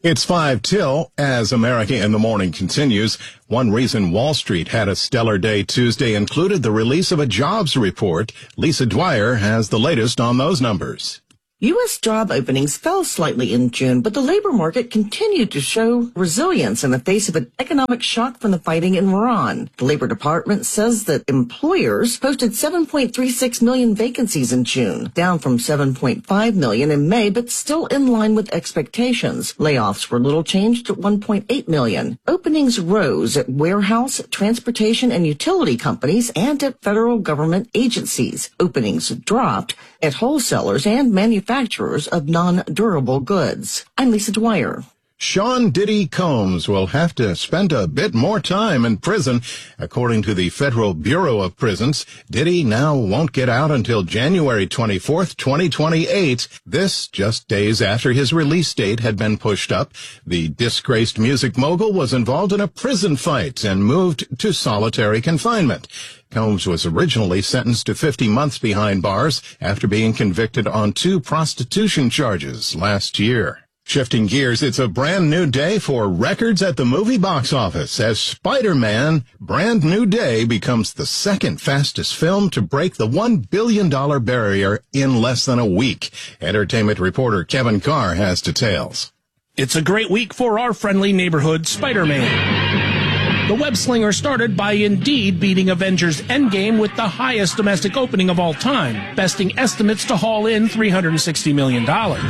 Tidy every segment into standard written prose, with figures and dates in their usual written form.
It's 5 till as America in the Morning continues. One reason Wall Street had a stellar day Tuesday included the release of a jobs report. Lisa Dwyer has the latest on those numbers. U.S. job openings fell slightly in June, but the labor market continued to show resilience in the face of an economic shock from the fighting in Iran. The Labor Department says that employers posted 7.36 million vacancies in June, down from 7.5 million in May, but still in line with expectations. Layoffs were little changed at 1.8 million. Openings rose at warehouse, transportation, and utility companies and at federal government agencies. Openings dropped at wholesalers and manufacturers of non-durable goods. I'm Lisa Dwyer. Sean Diddy Combs will have to spend a bit more time in prison. According to the Federal Bureau of Prisons, Diddy now won't get out until January 24th, 2028. This just days after his release date had been pushed up. The disgraced music mogul was involved in a prison fight and moved to solitary confinement. Combs was originally sentenced to 50 months behind bars after being convicted on 2 prostitution charges last year. Shifting gears, it's a brand new day for records at the movie box office as Spider-Man Brand New Day becomes the second fastest film to break the $1 billion barrier in less than a week. Entertainment reporter Kevin Carr has details. It's a great week for our friendly neighborhood Spider-Man. The web slinger started by Indeed beating Avengers Endgame with the highest domestic opening of all time, besting estimates to haul in $360 million.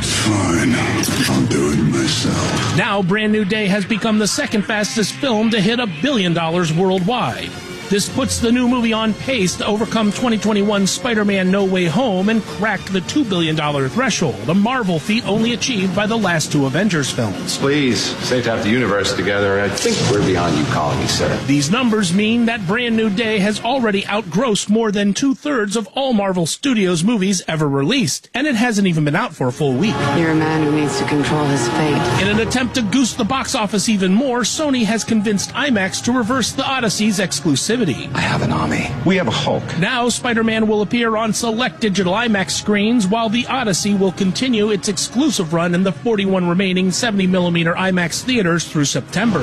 Fine, I'll do it myself. Now, Brand New Day has become the second fastest film to hit $1 billion worldwide. This puts the new movie on pace to overcome 2021's Spider-Man No Way Home and crack the $2 billion threshold, a Marvel feat only achieved by the last 2 Avengers films. Please, safe to have the universe together. I think we're beyond you calling me sir. These numbers mean that Brand New Day has already outgrossed more than 2/3 of all Marvel Studios movies ever released, and it hasn't even been out for a full week. You're a man who needs to control his fate. In an attempt to goose the box office even more, Sony has convinced IMAX to reverse the Odyssey's exclusivity. I have an army. We have a Hulk. Now, Spider-Man will appear on select digital IMAX screens, while the Odyssey will continue its exclusive run in the 41 remaining 70mm IMAX theaters through September.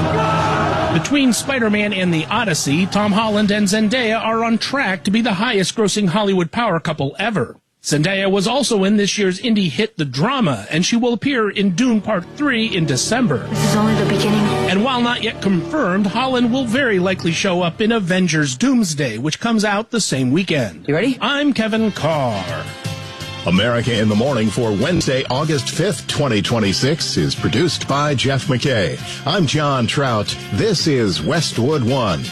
Between Spider-Man and the Odyssey, Tom Holland and Zendaya are on track to be the highest-grossing Hollywood power couple ever. Zendaya was also in this year's indie hit The Drama, and she will appear in Dune Part 3 in December. This is only the beginning. And while not yet confirmed, Holland will very likely show up in Avengers Doomsday, which comes out the same weekend. You ready? I'm Kevin Carr. America in the Morning for Wednesday, August 5th, 2026 is produced by Jeff McKay. I'm John Trout. This is Westwood One.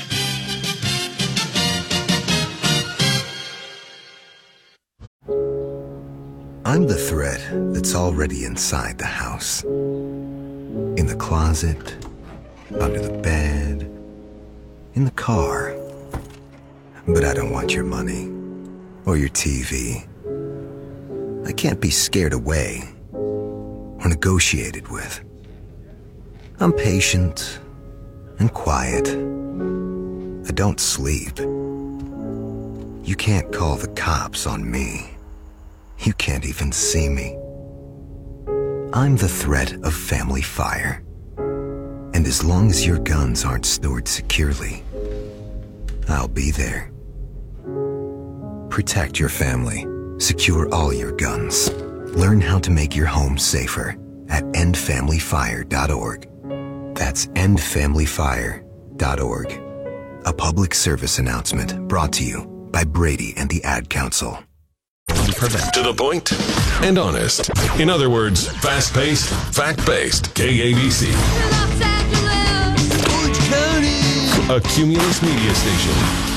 I'm the thread that's already inside the house. In the closet, under the bed, in the car. But I don't want your money or your TV. I can't be scared away or negotiated with. I'm patient and quiet. I don't sleep. You can't call the cops on me. You can't even see me. I'm the threat of family fire. And as long as your guns aren't stored securely, I'll be there. Protect your family. Secure all your guns. Learn how to make your home safer at endfamilyfire.org. That's endfamilyfire.org. A public service announcement brought to you by Brady and the Ad Council. To the point and honest. In other words, fast-paced, fact-based. KABC. Los Angeles. Orange County. A Cumulus media station.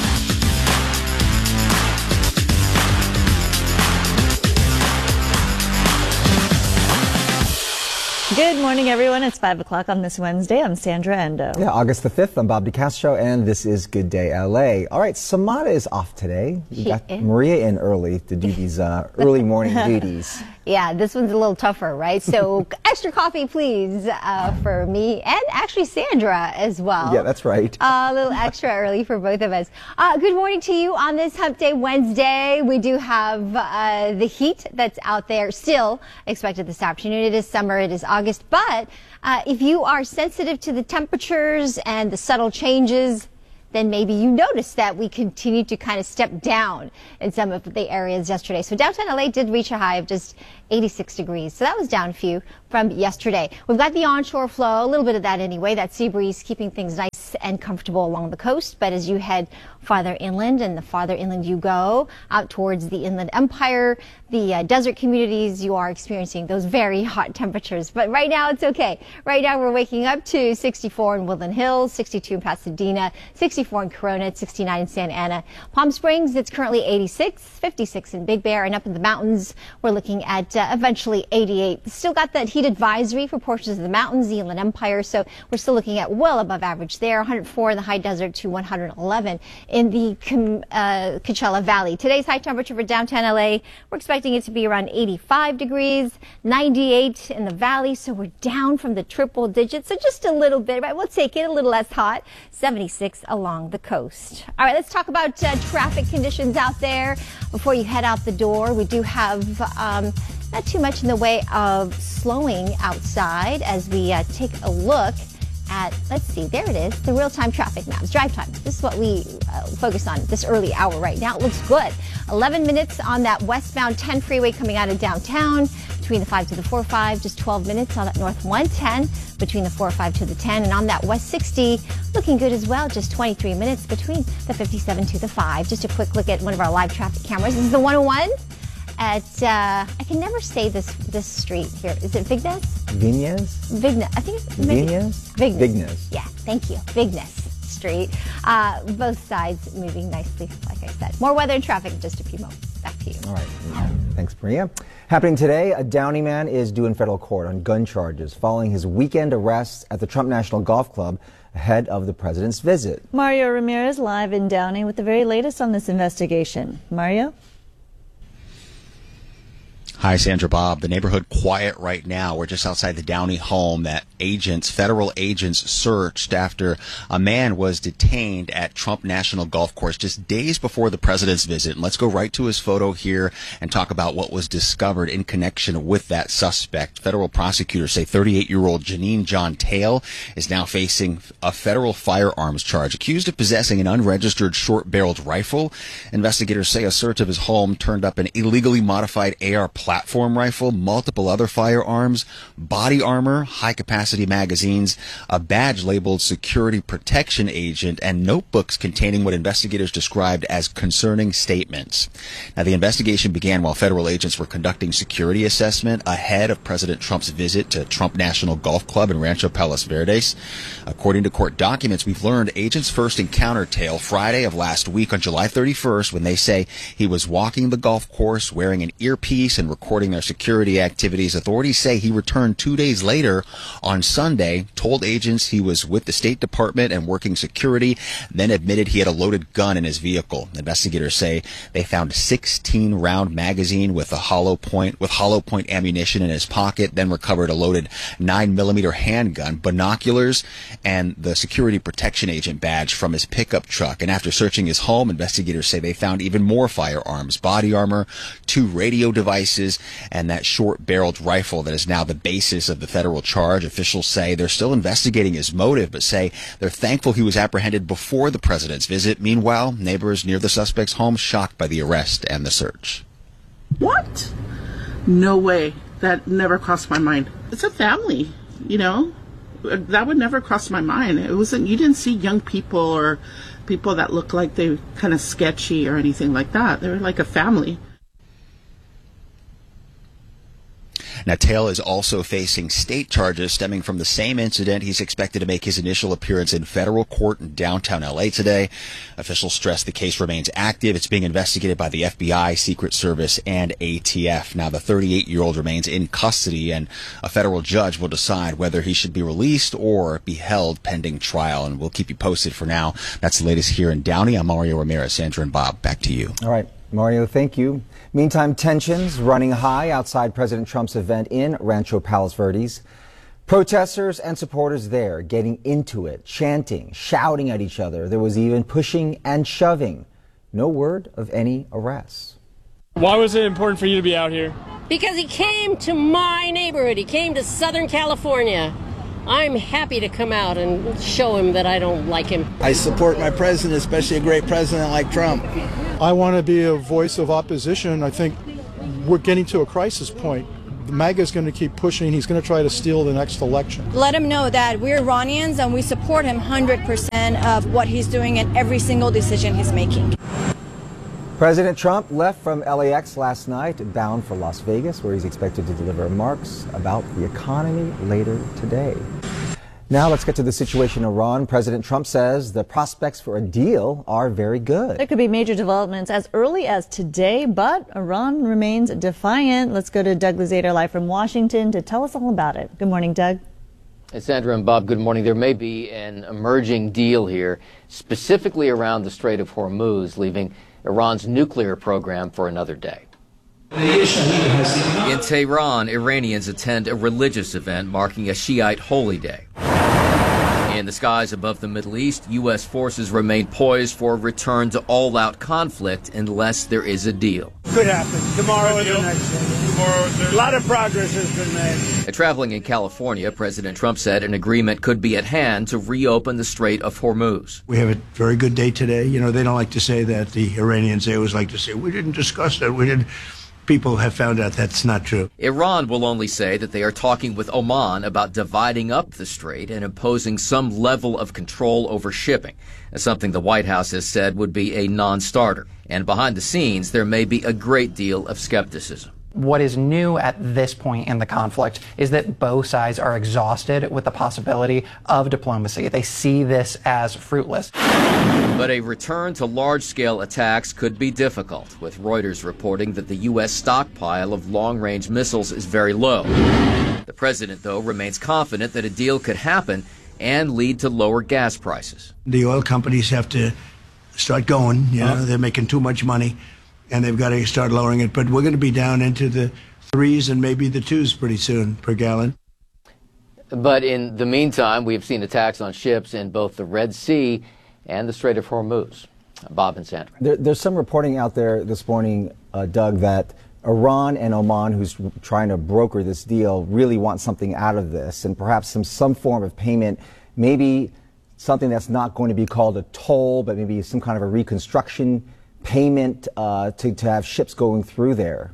Good morning, everyone. It's 5 o'clock on this Wednesday. I'm Sandra Endo. Yeah, August the 5th. I'm Bob DeCastro, and this is Good Day LA. All right, Samara is off today. We got Maria in early to do these early morning duties. Yeah, this one's a little tougher, right? So extra coffee, please, for me and actually Sandra as well. Yeah, that's right. A little extra early for both of us. Good morning to you on this Hump Day Wednesday. We do have the heat that's out there still expected this afternoon. It is summer, it is August, but if you are sensitive to the temperatures and the subtle changes, then maybe you noticed that we continue to kind of step down in some of the areas yesterday. So downtown LA did reach a high of just 86 degrees. So that was down a few from yesterday. We've got the onshore flow, a little bit of that anyway, that sea breeze keeping things nice and comfortable along the coast. But as you head farther inland, and the farther inland you go out towards the Inland Empire, the desert communities, you are experiencing those very hot temperatures. But right now it's okay. Right now we're waking up to 64 in Woodland Hills, 62 in Pasadena, 64 in Corona, 69 in Santa Ana. Palm Springs, it's currently 86, 56 in Big Bear, and up in the mountains we're looking at eventually 88. Still got that heat advisory for portions of the mountains, the Inland Empire, so we're still looking at well above average there. 104 in the high desert to 111 in the Coachella Valley. Today's high temperature for downtown LA, we're expecting it to be around 85 degrees, 98 in the valley, so we're down from the triple digits, so just a little bit, right? We'll take it a little less hot, 76 along the coast. All right, let's talk about traffic conditions out there before you head out the door. We do have not too much in the way of slowing outside as we take a look at, let's see, there it is, the real-time traffic maps, drive time. This is what we focus on this early hour right now. It looks good. 11 minutes on that westbound 10 freeway coming out of downtown between the 5 to the 405, just 12 minutes on that north 110 between the 405 to the 10, and on that west 60 looking good as well, just 23 minutes between the 57 to the 5. Just a quick look at one of our live traffic cameras. This is the 101 at, I can never say this street here. Is it Vignes? Vignes? Vignes. I think it's maybe Vignes? Vignes. Vignes. Yeah, thank you. Vignes Street. Both sides moving nicely, like I said. More weather and traffic in just a few moments. Back to you. All right. Thanks, Maria. Happening today, a Downey man is due in federal court on gun charges following his weekend arrest at the Trump National Golf Club ahead of the president's visit. Mario Ramirez live in Downey with the very latest on this investigation. Mario? Hi, Sandra, Bob. The neighborhood quiet right now. We're just outside the Downey home that federal agents searched after a man was detained at Trump National Golf Course just days before the president's visit. And let's go right to his photo here and talk about what was discovered in connection with that suspect. Federal prosecutors say 38-year-old Janine John Tail is now facing a federal firearms charge, accused of possessing an unregistered short-barreled rifle. Investigators say a search of his home turned up an illegally modified AR platform rifle, multiple other firearms, body armor, high-capacity magazines, a badge labeled security protection agent, and notebooks containing what investigators described as concerning statements. Now, the investigation began while federal agents were conducting security assessment ahead of President Trump's visit to Trump National Golf Club in Rancho Palos Verdes. According to court documents, we've learned agents first encountered Tail Friday of last week on July 31st when they say he was walking the golf course wearing an earpiece and recording their security activities. Authorities say he returned 2 days later on Sunday, told agents he was with the State Department and working security, then admitted he had a loaded gun in his vehicle. Investigators say they found a 16-round magazine with hollow point ammunition in his pocket, then recovered a loaded 9mm handgun, binoculars, and the security protection agent badge from his pickup truck. And after searching his home, investigators say they found even more firearms, body armor, 2 radio devices, and that short-barreled rifle that is now the basis of the federal charge. Officials say they're still investigating his motive, but say they're thankful he was apprehended before the president's visit. Meanwhile, neighbors near the suspect's home shocked by the arrest and the search. What? No way. That never crossed my mind. It's a family, you know? That would never cross my mind. It wasn't, you didn't see young people or people that look like they're kind of sketchy or anything like that. They were like a family. Now, Tail is also facing state charges stemming from the same incident. He's expected to make his initial appearance in federal court in downtown LA today. Officials stress the case remains active. It's being investigated by the FBI, Secret Service, and ATF. Now, the 38-year-old remains in custody, and a federal judge will decide whether he should be released or be held pending trial. And we'll keep you posted for now. That's the latest here in Downey. I'm Mario Ramirez. Sandra and Bob, back to you. All right. Mario, thank you. Meantime, tensions running high outside President Trump's event in Rancho Palos Verdes. Protesters and supporters there getting into it, chanting, shouting at each other. There was even pushing and shoving. No word of any arrests. Why was it important for you to be out here? Because he came to my neighborhood. He came to Southern California. I'm happy to come out and show him that I don't like him. I support my president, especially a great president like Trump. I want to be a voice of opposition. I think we're getting to a crisis point. The MAGA is going to keep pushing. He's going to try to steal the next election. Let him know that we're Iranians and we support him 100% of what he's doing and every single decision he's making. President Trump left from LAX last night, bound for Las Vegas, where he's expected to deliver remarks about the economy later today. Now let's get to the situation in Iran. President Trump says the prospects for a deal are very good. There could be major developments as early as today, but Iran remains defiant. Let's go to Doug Luzader live from Washington to tell us all about it. Good morning, Doug. Hey, Sandra and Bob, good morning. There may be an emerging deal here, specifically around the Strait of Hormuz, leaving Iran's nuclear program for another day. In Tehran, Iranians attend a religious event marking a Shiite holy day. In the skies above the Middle East, U.S. forces remain poised for a return to all-out conflict unless there is a deal. Could happen. Tomorrow or the next day. A lot of progress has been made. Traveling in California, President Trump said an agreement could be at hand to reopen the Strait of Hormuz. We have a very good day today. You know, they don't like to say that. The Iranians, they always like to say, we didn't discuss that. We didn't. People have found out that's not true. Iran will only say that they are talking with Oman about dividing up the strait and imposing some level of control over shipping, something the White House has said would be a non-starter. And behind the scenes, there may be a great deal of skepticism. What is new at this point in the conflict is that both sides are exhausted with the possibility of diplomacy. They see this as fruitless. But a return to large-scale attacks could be difficult, with Reuters reporting that the U.S. stockpile of long-range missiles is very low. The president, though, remains confident that a deal could happen and lead to lower gas prices. The oil companies have to start going. You know, they're making too much money, and they've got to start lowering it. But we're going to be down into the 3s and maybe the 2s pretty soon per gallon. But in the meantime, we have seen attacks on ships in both the Red Sea and the Strait of Hormuz. Bob and Sandra. There's some reporting out there this morning, Doug, that Iran and Oman, who's trying to broker this deal, really want something out of this, and perhaps some form of payment, maybe something that's not going to be called a toll, but maybe some kind of a reconstruction payment to have ships going through there.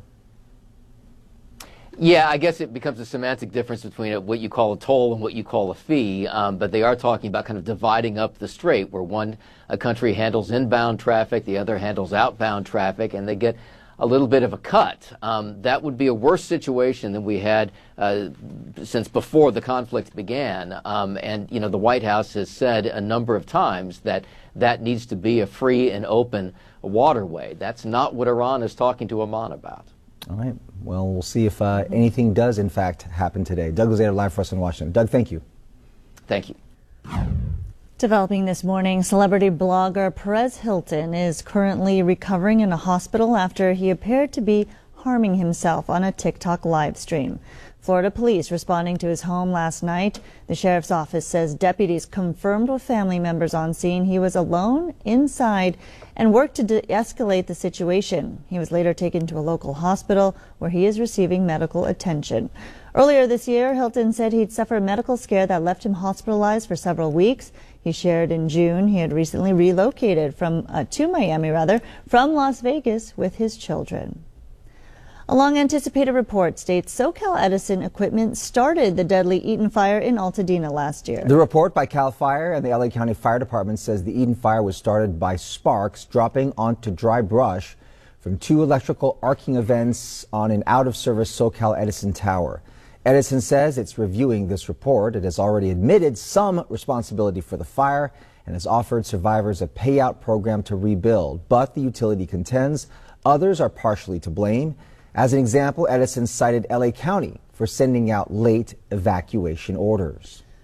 Yeah, I guess it becomes a semantic difference between what you call a toll and what you call a fee, but they are talking about kind of dividing up the strait, where one country handles inbound traffic, the other handles outbound traffic, and they get a little bit of a cut. That would be a worse situation than we had since before the conflict began. And, you know, the White House has said a number of times that that needs to be a free and open waterway. That's not what Iran is talking to Oman about. All right. Well, we'll see if anything does, in fact, happen today. Doug Luzader live for us in Washington. Doug, thank you. Thank you. Developing this morning, celebrity blogger Perez Hilton is currently recovering in a hospital after he appeared to be harming himself on a TikTok live stream. Florida police responding to his home last night. The sheriff's office says deputies confirmed with family members on scene he was alone inside and worked to de-escalate the situation. He was later taken to a local hospital where he is receiving medical attention. Earlier this year, Hilton said he'd suffered a medical scare that left him hospitalized for several weeks. He shared in June he had recently relocated to Miami from Las Vegas with his children. A long-anticipated report states SoCal Edison equipment started the deadly Eaton fire in Altadena last year. The report by CAL FIRE and the LA County Fire Department says the Eaton fire was started by sparks dropping onto dry brush from 2 electrical arcing events on an out-of-service SoCal Edison tower. Edison says it's reviewing this report. It has already admitted some responsibility for the fire and has offered survivors a payout program to rebuild. But the utility contends others are partially to blame. As an example, Edison cited LA County for sending out late evacuation orders.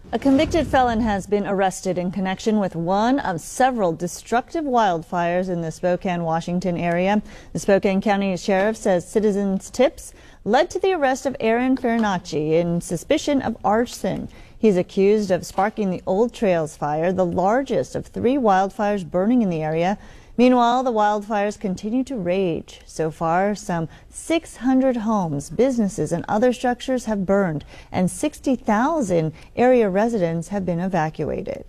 A convicted felon has been arrested in connection with one of several destructive wildfires in the Spokane, Washington area. The Spokane County Sheriff says citizens' tips led to the arrest of Aaron Farinacci in suspicion of arson. He's accused of sparking the Old Trails fire, the largest of 3 wildfires burning in the area. Meanwhile, the wildfires continue to rage. So far, some 600 homes, businesses, and other structures have burned, and 60,000 area residents have been evacuated.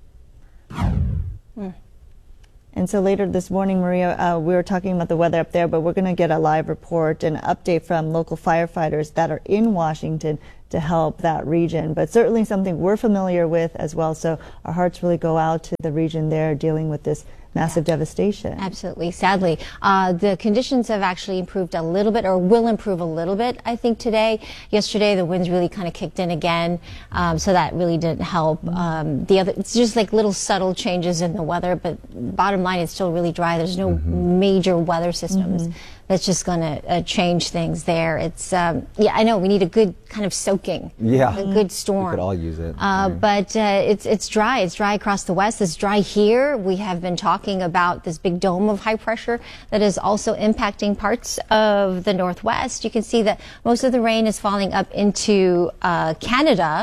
And so later this morning, Maria, we were talking about the weather up there, but we're going to get a live report and update from local firefighters that are in Washington to help that region. But certainly something we're familiar with as well. So our hearts really go out to the region there dealing with this massive devastation. Absolutely. Sadly, the conditions have actually improved a little bit, or will improve a little bit, I think, today. Yesterday, the winds really kind of kicked in again, so that really didn't help. It's just like little subtle changes in the weather, but bottom line, it's still really dry. There's no major weather systems. That's just going to change things there. It's, I know we need a good kind of soaking. Yeah. A good storm. We could all use it. But it's dry. It's dry across the west. It's dry here. We have been talking about this big dome of high pressure that is also impacting parts of the northwest. You can see that most of the rain is falling up into Canada.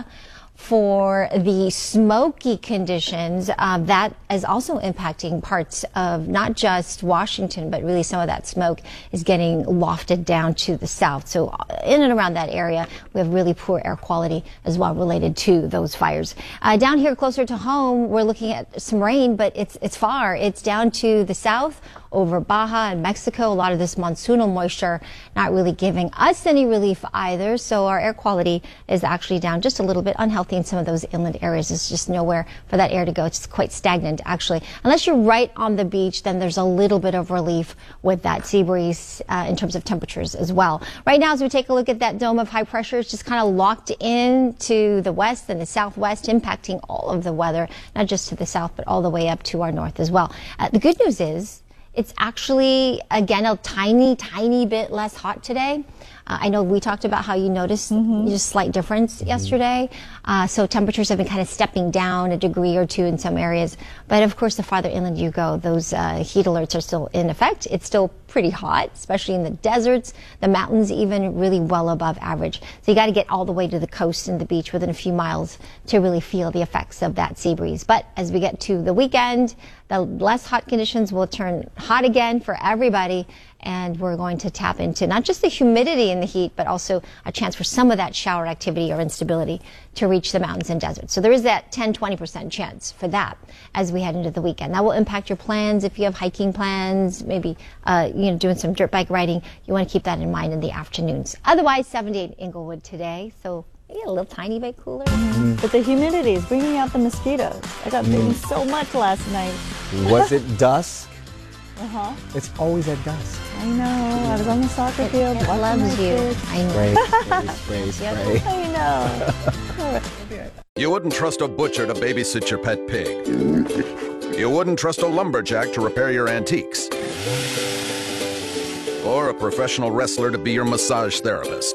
For the smoky conditions, that is also impacting parts of not just Washington, but really some of that smoke is getting lofted down to the south. So in and around that area, we have really poor air quality as well related to those fires. Down here closer to home, we're looking at some rain, but it's far. It's down to the south over Baja and Mexico. A lot of this monsoonal moisture not really giving us any relief either. So our air quality is actually down just a little bit, unhealthy in some of those inland areas. There's just nowhere for that air to go. It's quite stagnant, actually. Unless you're right on the beach, then there's a little bit of relief with that sea breeze in terms of temperatures as well. Right now, as we take a look at that dome of high pressure, it's just kind of locked in to the west and the southwest, impacting all of the weather, not just to the south, but all the way up to our north as well. The good news is, it's actually, again, a tiny bit less hot today. I know we talked about how you noticed just slight difference yesterday. So temperatures have been kind of stepping down a degree or two in some areas. But of course, the farther inland you go, those heat alerts are still in effect. It's still pretty hot, especially in the deserts, the mountains even really well above average. So you got to get all the way to the coast and the beach within a few miles to really feel the effects of that sea breeze. But as we get to the weekend, the less hot conditions will turn hot again for everybody. And we're going to tap into not just the humidity and the heat, but also a chance for some of that shower activity or instability to reach the mountains and deserts. So there is that 10-20% chance for that as we head into the weekend. That will impact your plans. If you have hiking plans, maybe doing some dirt bike riding, you want to keep that in mind in the afternoons. Otherwise, 78 Inglewood today. So maybe a little tiny bit cooler. But the humidity is bringing out the mosquitoes. I got bitten so much last night. Was it dusk? It's always at dusk. I know. I was on the soccer field. It loves you. I know. Spray. I know. You wouldn't trust a butcher to babysit your pet pig. You wouldn't trust a lumberjack to repair your antiques. Or a professional wrestler to be your massage therapist.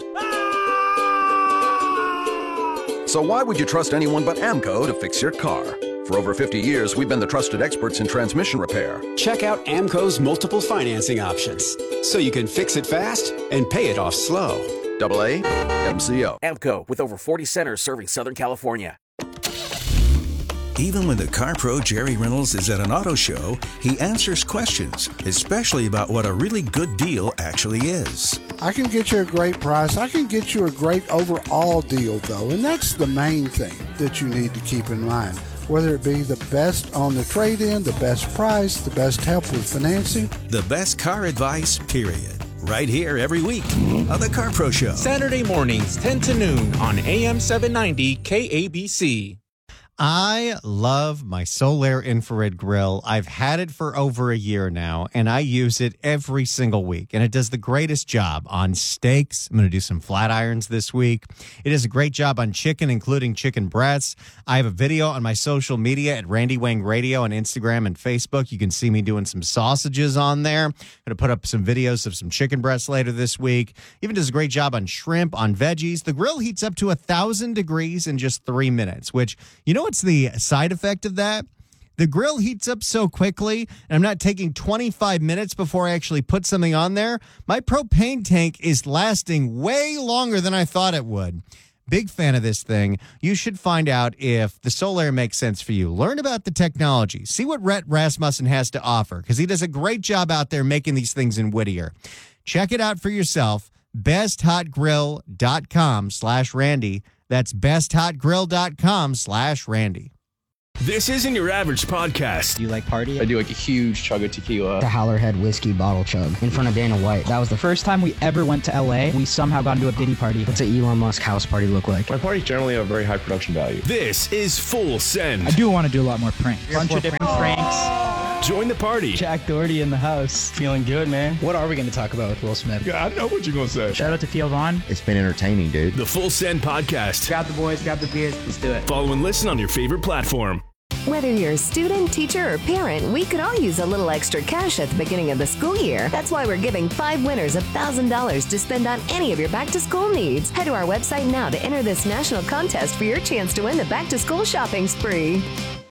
So why would you trust anyone but AMCO to fix your car? For over 50 years, we've been the trusted experts in transmission repair. Check out AMCO's multiple financing options, so you can fix it fast and pay it off slow. AA MCO. AMCO, with over 40 centers serving Southern California. Even when the car pro Jerry Reynolds is at an auto show, he answers questions, especially about what a really good deal actually is. I can get you a great price. I can get you a great overall deal, though, and that's the main thing that you need to keep in mind. Whether it be the best on the trade-in, the best price, the best help with financing. The best car advice, period. Right here every week on The Car Pro Show. Saturday mornings, 10 to noon on AM 790 KABC. I love my Solaire infrared grill. I've had it for over a year now, and I use it every single week. And it does the greatest job on steaks. I'm going to do some flat irons this week. It does a great job on chicken, including chicken breasts. I have a video on my social media at Randy Wang Radio on Instagram and Facebook. You can see me doing some sausages on there. I'm going to put up some videos of some chicken breasts later this week. Even does a great job on shrimp, on veggies. The grill heats up to 1,000 degrees in just 3 minutes, which, you know what's the side effect of that? The grill heats up so quickly, and I'm not taking 25 minutes before I actually put something on there. My propane tank is lasting way longer than I thought it would. Big fan of this thing. You should find out if the Solaire makes sense for you. Learn about the technology. See what Rhett Rasmussen has to offer, because he does a great job out there making these things in Whittier. Check it out for yourself. BestHotGrill.com/Randy. That's BestHotGrill.com/Randy. This isn't your average podcast. Do you like party? I do like a huge chug of tequila. The Howlerhead whiskey bottle chug in front of Dana White. That was the first time we ever went to LA. We somehow got into a Diddy party. What's an Elon Musk house party look like? My parties generally have very high production value. This is Full Send. I do want to do a lot more pranks. Bunch of different pranks. Join the party. Jack Doherty in the house. Feeling good, man. What are we going to talk about with Will Smith? Yeah, I know what you're going to say. Shout out to Theo Vaughn. It's been entertaining, dude. The Full Send Podcast. Grab the boys, grab the beers. Let's do it. Follow and listen on your favorite platform. Whether you're a student, teacher, or parent, we could all use a little extra cash at the beginning of the school year. That's why we're giving 5 winners $1,000 to spend on any of your back-to-school needs. Head to our website now to enter this national contest for your chance to win the back-to-school shopping spree.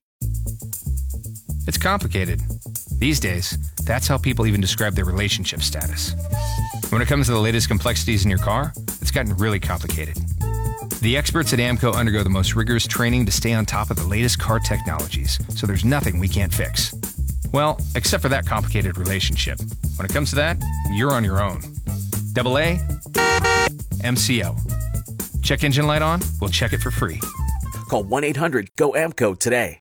It's complicated. These days, that's how people even describe their relationship status. When it comes to the latest complexities in your car, it's gotten really complicated. The experts at AAMCO undergo the most rigorous training to stay on top of the latest car technologies, so there's nothing we can't fix. Well, except for that complicated relationship. When it comes to that, you're on your own. AA, MCO. Check engine light on? We'll check it for free. Call 1-800-GO-AMCO today.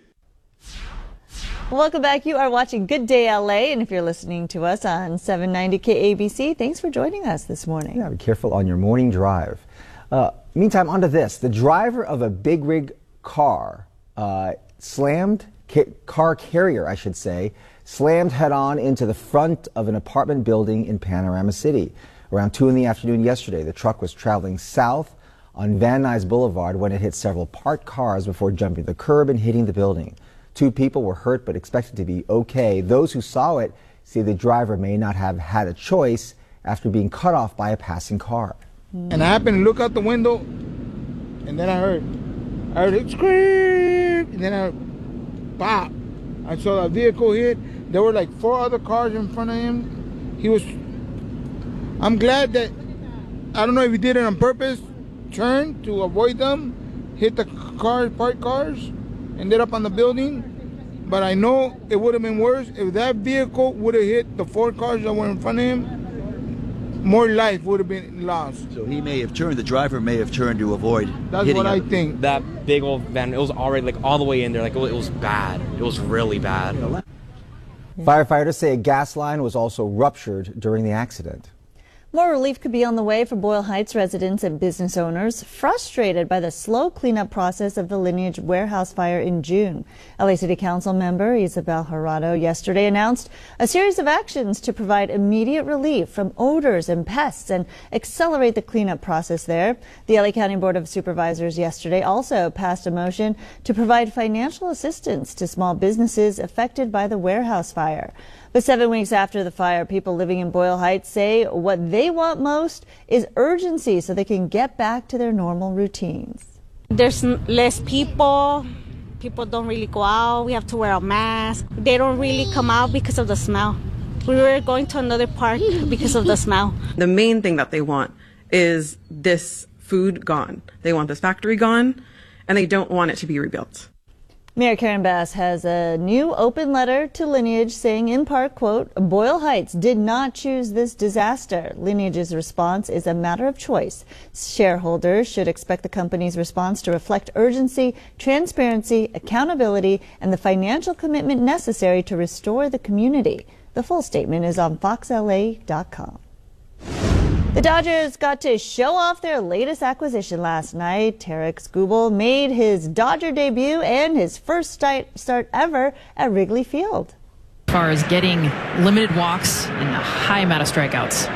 Welcome back. You are watching Good Day LA, and if you're listening to us on 790 KABC, thanks for joining us this morning. Yeah, be careful on your morning drive. Meantime, onto this. The driver of a big rig car car carrier, I should say, slammed head-on into the front of an apartment building in Panorama City. Around 2 in the afternoon yesterday, the truck was traveling south on Van Nuys Boulevard when it hit several parked cars before jumping the curb and hitting the building. 2 people were hurt but expected to be okay. Those who saw it say the driver may not have had a choice after being cut off by a passing car. And I happened to look out the window, and then I heard it scream, and then I heard pop. I saw a vehicle hit. There were like 4 other cars in front of him. I'm glad that, I don't know if he did it on purpose, turned to avoid them, hit the cars, parked cars, ended up on the building. But I know it would have been worse if that vehicle would have hit the 4 cars that were in front of him. More life would have been lost. So he may have turned, the driver may have turned to avoid That's hitting what I him. think. That big old van, it was already like all the way in there. Like it was bad. It was really bad. Firefighters say a gas line was also ruptured during the accident. More relief could be on the way for Boyle Heights residents and business owners frustrated by the slow cleanup process of the Lineage warehouse fire in June. LA City Council member Isabel Jurado yesterday announced a series of actions to provide immediate relief from odors and pests and accelerate the cleanup process there. The LA County Board of Supervisors yesterday also passed a motion to provide financial assistance to small businesses affected by the warehouse fire. But 7 weeks after the fire, people living in Boyle Heights say what they want most is urgency so they can get back to their normal routines. There's less people. People don't really go out. We have to wear a mask. They don't really come out because of the smell. We were going to another park because of the smell. The main thing that they want is this food gone. They want this factory gone, and they don't want it to be rebuilt. Mayor Karen Bass has a new open letter to Lineage saying in part, quote, Boyle Heights did not choose this disaster. Lineage's response is a matter of choice. Shareholders should expect the company's response to reflect urgency, transparency, accountability, and the financial commitment necessary to restore the community. The full statement is on foxla.com. The Dodgers got to show off their latest acquisition last night. Tarik Skubal made his Dodger debut and his first start ever at Wrigley Field. As far as getting limited walks and a high amount of strikeouts.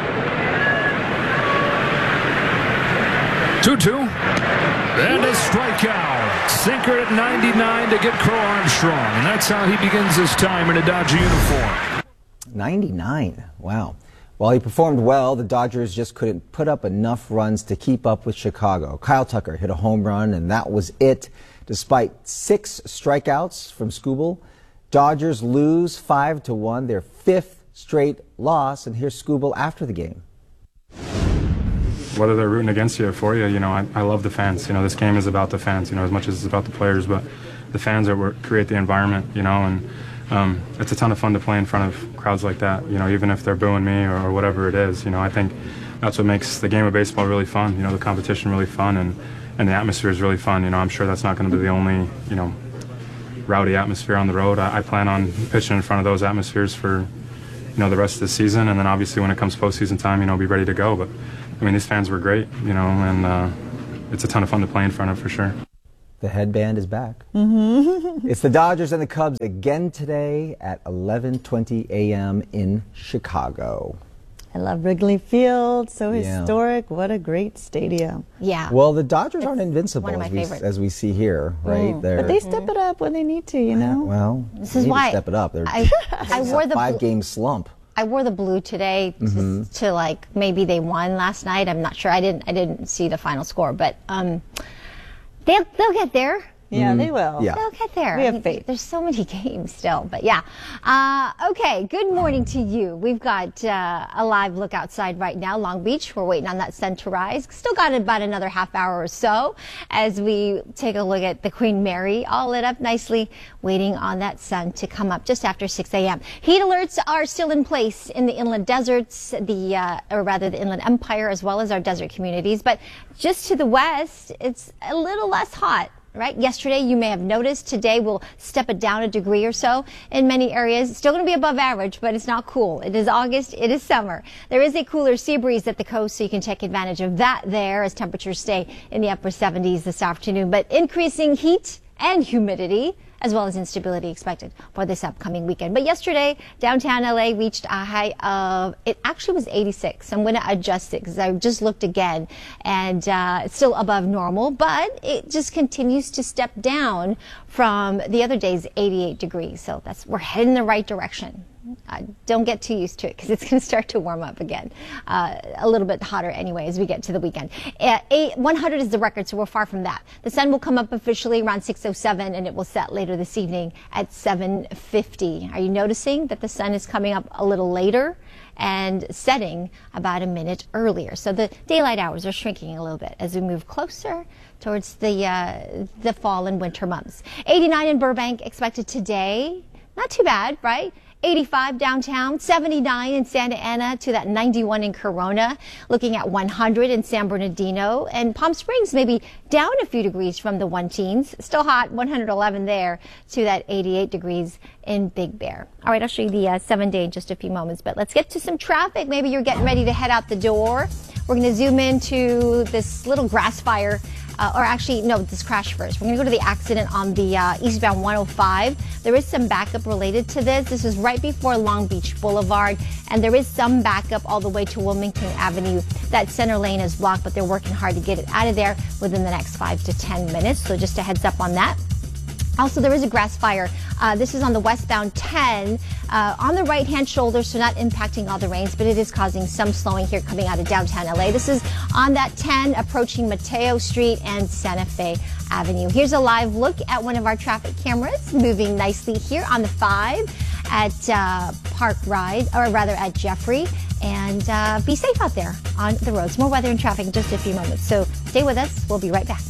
2-2. And a strikeout. Sinker at 99 to get Crow Armstrong. And that's how he begins his time in a Dodger uniform. 99. Wow. While he performed well, the Dodgers just couldn't put up enough runs to keep up with Chicago. Kyle Tucker hit a home run, and that was it. Despite 6 strikeouts from Skubal, Dodgers lose 5-1, their 5th straight loss. And here's Skubal after the game. Whether they're rooting against you or for you, I love the fans. This game is about the fans, as much as it's about the players, but the fans are what create the environment, and it's a ton of fun to play in front of crowds like that, even if they're booing me or whatever it is. I think that's what makes the game of baseball really fun, the competition really fun, and the atmosphere is really fun. I'm sure that's not going to be the only, rowdy atmosphere on the road. I plan on pitching in front of those atmospheres for, the rest of the season, and then obviously when it comes postseason time, be ready to go. But these fans were great, and it's a ton of fun to play in front of for sure. The headband is back. It's the Dodgers and the Cubs again today at 11:20 a.m. in Chicago. I love Wrigley Field. So historic. What a great stadium. Yeah. Well, the Dodgers aren't invincible, one of my favorites. as we see here, right? But they step it up when they need to, Well, this is why step it up. I wore the 5-game slump. I wore the blue today just to maybe they won last night. I'm not sure. I didn't see the final score, but they'll get there. Yeah, they will. Yeah. They'll get there. We have faith. There's so many games still, but yeah. Okay, good morning to you. We've got a live look outside right now, Long Beach. We're waiting on that sun to rise. Still got about another half hour or so as we take a look at the Queen Mary, all lit up nicely, waiting on that sun to come up just after 6 a.m. Heat alerts are still in place in the inland deserts, or rather the Inland Empire, as well as our desert communities. But just to the west, it's a little less hot. Right? Yesterday, you may have noticed. Today, we'll step it down a degree or so in many areas. It's still going to be above average, but it's not cool. It is August. It is summer. There is a cooler sea breeze at the coast, so you can take advantage of that there as temperatures stay in the upper 70s this afternoon. But increasing heat and humidity, as well as instability expected for this upcoming weekend. But yesterday, downtown LA reached a high of, it actually was 86. I'm going to adjust it because I just looked again, and it's still above normal, but it just continues to step down from the other day's 88 degrees. So we're heading in the right direction. Don't get too used to it because it's going to start to warm up again. A little bit hotter anyway as we get to the weekend. 100 is the record, so we're far from that. The sun will come up officially around 6:07 and it will set later this evening at 7:50. Are you noticing that the sun is coming up a little later and setting about a minute earlier? So the daylight hours are shrinking a little bit as we move closer towards the fall and winter months. 89 in Burbank expected today. Not too bad, right? 85 downtown, 79 in Santa Ana to that 91 in Corona, looking at 100 in San Bernardino, and Palm Springs maybe down a few degrees from the 1-teens. Still hot, 111 there to that 88 degrees in Big Bear. All right, I'll show you the 7-day in just a few moments, but let's get to some traffic. Maybe you're getting ready to head out the door. We're going to zoom into this little grass fire. This crash first. We're going to go to the accident on the eastbound 105. There is some backup related to this. This is right before Long Beach Boulevard, and there is some backup all the way to Wilmington Avenue. That center lane is blocked, but they're working hard to get it out of there within the next 5 to 10 minutes. So just a heads up on that. Also, there is a grass fire. This is on the westbound 10 on the right-hand shoulder, so not impacting all the lanes, but it is causing some slowing here coming out of downtown LA. This is on that 10 approaching Mateo Street and Santa Fe Avenue. Here's a live look at one of our traffic cameras moving nicely here on the 5 at Park Rise, or rather at Jeffrey. And be safe out there on the roads. More weather and traffic in just a few moments. So stay with us. We'll be right back.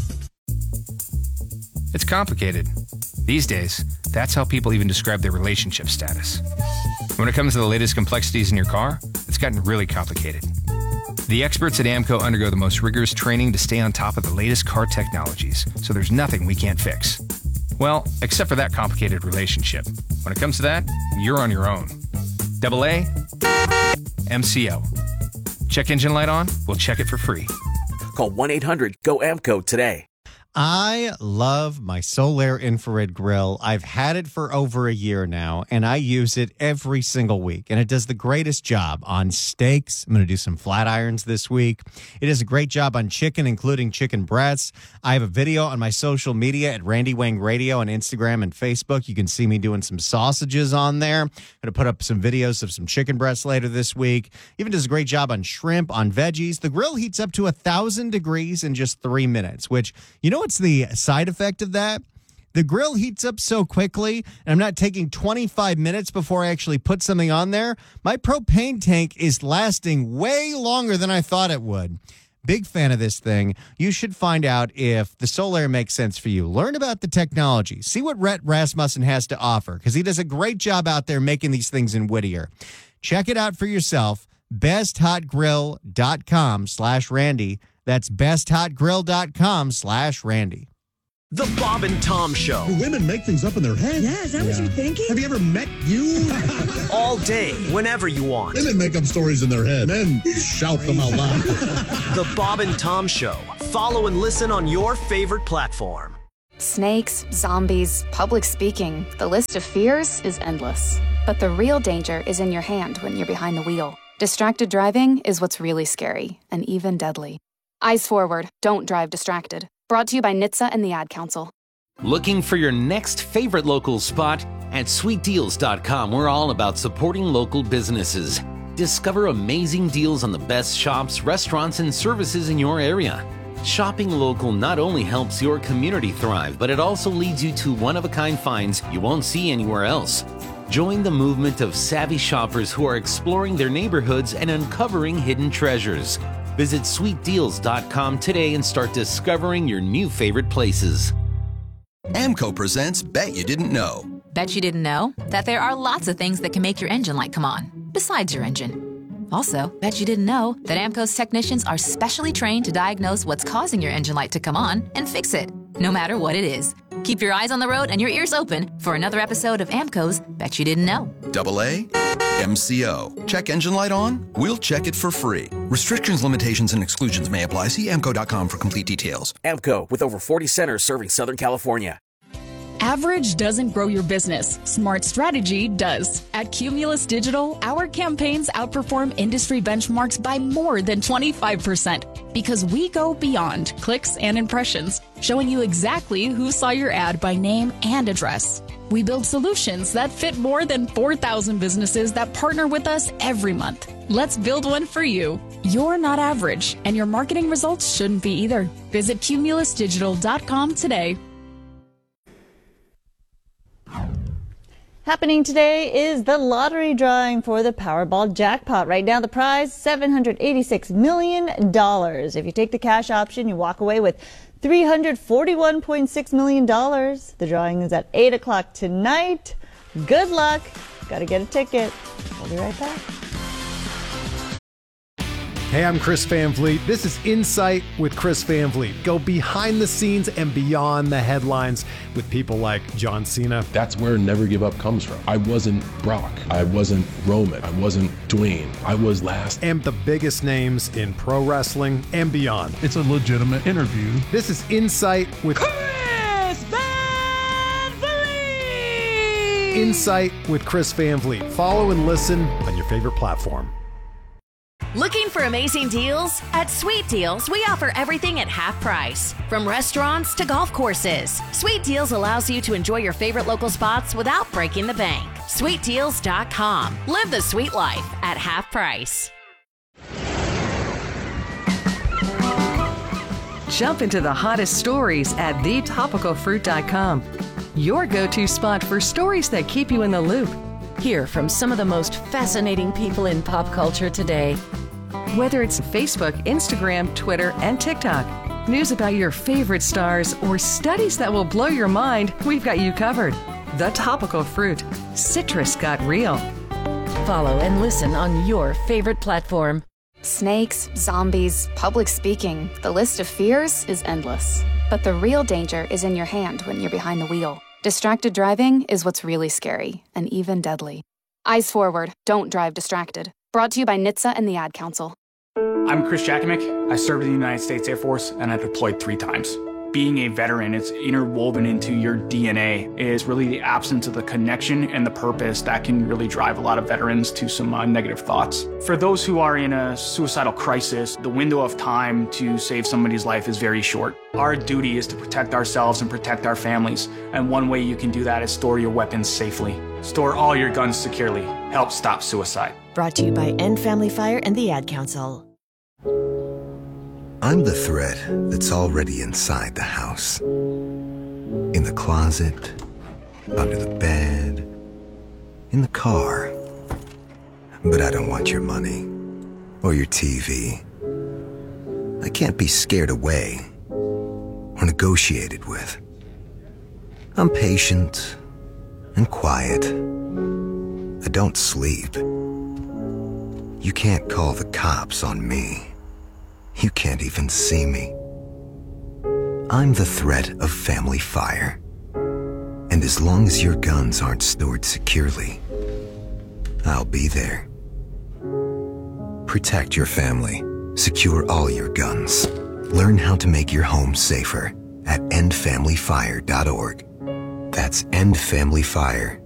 It's complicated. These days, that's how people even describe their relationship status. When it comes to the latest complexities in your car, it's gotten really complicated. The experts at AMCO undergo the most rigorous training to stay on top of the latest car technologies, so there's nothing we can't fix. Well, except for that complicated relationship. When it comes to that, you're on your own. AA, MCO. Check engine light on? We'll check it for free. Call 1-800-GO-AMCO today. I love my Solaire infrared grill. I've had it for over a year now, and I use it every single week. And it does the greatest job on steaks. I'm going to do some flat irons this week. It does a great job on chicken, including chicken breasts. I have a video on my social media at Randy Wang Radio on Instagram and Facebook. You can see me doing some sausages on there. I'm going to put up some videos of some chicken breasts later this week. Even does a great job on shrimp, on veggies. The grill heats up to 1,000 degrees in just 3 minutes, which, you know what's the side effect of that? The grill heats up so quickly, and I'm not taking 25 minutes before I actually put something on there. My propane tank is lasting way longer than I thought it would. Big fan of this thing. You should find out if the Solaire makes sense for you. Learn about the technology. See what Rhett Rasmussen has to offer, because he does a great job out there making these things in Whittier. Check it out for yourself. BestHotGrill.com/Randy. That's BestHotGrill.com/Randy. The Bob and Tom Show. Do women make things up in their head? Yeah, is that what you're thinking? Have you ever met you? All day, whenever you want. Women make up stories in their head. Men shout them out loud. The Bob and Tom Show. Follow and listen on your favorite platform. Snakes, zombies, public speaking. The list of fears is endless. But the real danger is in your hand when you're behind the wheel. Distracted driving is what's really scary and even deadly. Eyes forward. Don't drive distracted. Brought to you by NHTSA and the Ad Council. Looking for your next favorite local spot? At SweetDeals.com, we're all about supporting local businesses. Discover amazing deals on the best shops, restaurants, and services in your area. Shopping local not only helps your community thrive, but it also leads you to one-of-a-kind finds you won't see anywhere else. Join the movement of savvy shoppers who are exploring their neighborhoods and uncovering hidden treasures. Visit SweetDeals.com today and start discovering your new favorite places. AMCO presents Bet You Didn't Know. Bet you didn't know that there are lots of things that can make your engine light come on, besides your engine. Also, bet you didn't know that AMCO's technicians are specially trained to diagnose what's causing your engine light to come on and fix it, no matter what it is. Keep your eyes on the road and your ears open for another episode of AMCO's Bet You Didn't Know. AA MCO. Check engine light on? We'll check it for free. Restrictions, limitations, and exclusions may apply. See AMCO.com for complete details. AMCO, with over 40 centers serving Southern California. Average doesn't grow your business. Smart strategy does. At Cumulus Digital, our campaigns outperform industry benchmarks by more than 25% because we go beyond clicks and impressions, showing you exactly who saw your ad by name and address. We build solutions that fit more than 4,000 businesses that partner with us every month. Let's build one for you. You're not average, and your marketing results shouldn't be either. Visit cumulusdigital.com today. Happening today is the lottery drawing for the Powerball jackpot. Right now, the prize, $786 million. If you take the cash option, you walk away with $341.6 million. The drawing is at 8 o'clock tonight. Good luck. Got to get a ticket. We'll be right back. Hey, I'm Chris Van Vliet. This is Insight with Chris Van Vliet. Go behind the scenes and beyond the headlines with people like John Cena. That's where Never Give Up comes from. I wasn't Brock. I wasn't Roman. I wasn't Dwayne. I was last. And the biggest names in pro wrestling and beyond. It's a legitimate interview. This is Insight with Chris Van Vliet. Insight with Chris Van Vliet. Follow and listen on your favorite platform. Looking for amazing deals? At Sweet Deals, we offer everything at half price. From restaurants to golf courses, Sweet Deals allows you to enjoy your favorite local spots without breaking the bank. SweetDeals.com. Live the sweet life at half price. Jump into the hottest stories at thetopicalfruit.com. Your go-to spot for stories that keep you in the loop. Hear from some of the most fascinating people in pop culture today. Whether it's Facebook, Instagram, Twitter, and TikTok, news about your favorite stars, or studies that will blow your mind, we've got you covered. The Topical Fruit. Citrus got real. Follow and listen on your favorite platform. Snakes, zombies, public speaking. The list of fears is endless. But the real danger is in your hand when you're behind the wheel. Distracted driving is what's really scary and even deadly. Eyes forward. Don't drive distracted. Brought to you by NHTSA and the Ad Council. I'm Chris Jakimick. I served in the United States Air Force and I deployed 3 times. Being a veteran, it's interwoven into your DNA, is really the absence of the connection and the purpose that can really drive a lot of veterans to some negative thoughts. For those who are in a suicidal crisis, the window of time to save somebody's life is very short. Our duty is to protect ourselves and protect our families, and one way you can do that is store your weapons safely. Store all your guns securely. Help stop suicide. Brought to you by End Family Fire and the Ad Council. I'm the threat that's already inside the house. In the closet, under the bed, in the car. But I don't want your money or your TV. I can't be scared away or negotiated with. I'm patient and quiet. I don't sleep. You can't call the cops on me. You can't even see me. I'm the threat of family fire. And as long as your guns aren't stored securely, I'll be there. Protect your family. Secure all your guns. Learn how to make your home safer at endfamilyfire.org. That's endfamilyfire.org.